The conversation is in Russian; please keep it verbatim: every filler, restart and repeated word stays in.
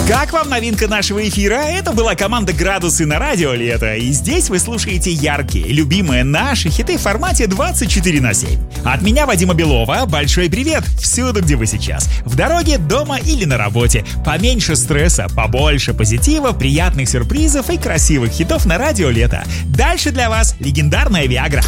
Как вам новинка нашего эфира? Это была команда «Градусы» на радио «Лето». И здесь вы слушаете яркие, любимые наши хиты в формате двадцать четыре на семь. От меня, Вадима Белова, большой привет всюду, где вы сейчас. В дороге, дома или на работе. Поменьше стресса, побольше позитива, приятных сюрпризов и красивых хитов на радио «Лето». Дальше для вас легендарная «Виагра».